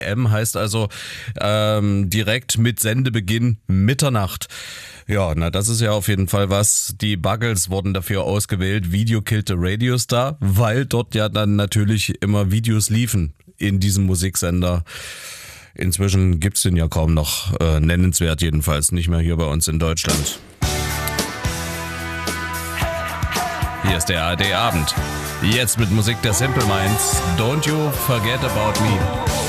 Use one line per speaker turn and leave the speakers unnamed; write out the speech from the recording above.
AM heißt also direkt mit Sendebeginn Mitternacht. Ja, na das ist ja auf jeden Fall was. Die Buggles wurden dafür ausgewählt, Video Killed the Radio Star, weil dort ja dann natürlich immer Videos liefen in diesem Musiksender. Inzwischen gibt's den ja kaum noch, nennenswert jedenfalls, nicht mehr hier bei uns in Deutschland. Hier ist der ARD Abend. Jetzt mit Musik der Simple Minds. Don't You Forget About Me.